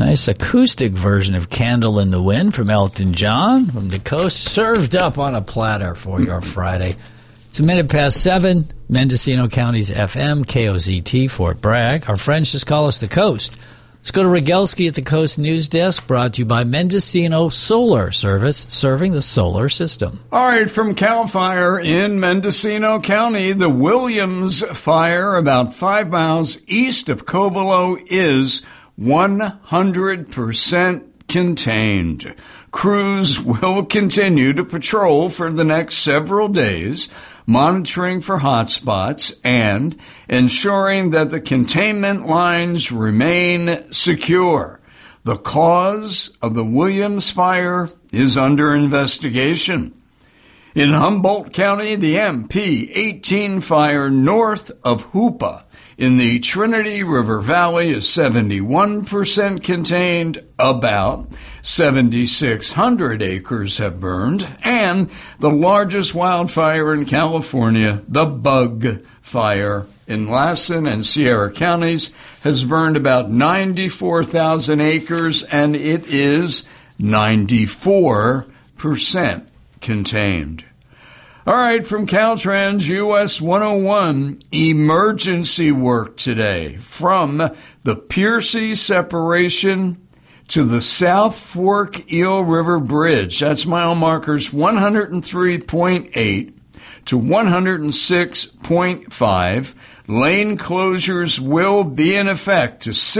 Nice acoustic version of Candle in the Wind from Elton John from the coast, served up on a platter for your Friday. It's a minute past 7, Mendocino County's FM, KOZT, Fort Bragg. Our friends just call us the Coast. Let's go to Rogelski at the Coast News Desk, brought to you by Mendocino Solar Service, serving the solar system. All right, from CAL FIRE in Mendocino County, the Williams Fire, about 5 miles east of Covelo, is 100% contained. Crews will continue to patrol for the next several days, monitoring for hotspots and ensuring that the containment lines remain secure. The cause of the Williams Fire is under investigation. In Humboldt County, the MP-18 fire north of Hoopa in the Trinity River Valley is 71% contained. About 7,600 acres have burned. And the largest wildfire in California, the Bug Fire in Lassen and Sierra counties, has burned about 94,000 acres, and it is 94% contained. All right, from Caltrans US 101, emergency work today from the Piercy separation to the South Fork Eel River Bridge. That's mile markers 103.8 to 106.5. Lane closures will be in effect to